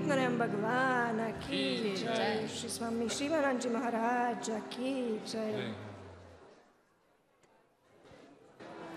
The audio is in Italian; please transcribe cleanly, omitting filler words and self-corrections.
Narayan Bhagwan ki jai, Shri Swami Shivanand Ji Maharaj ki jai.